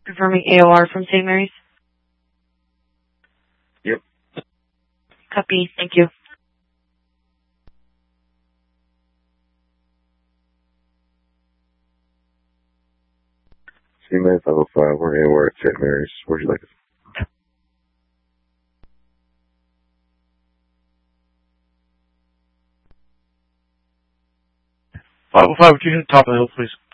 Confirming AOR from St. Mary's. Yep. Copy. Thank you. C-Man 505, we're anywhere at St. Mary's. Where'd you like us? 505, would you hit the top of the hill, please?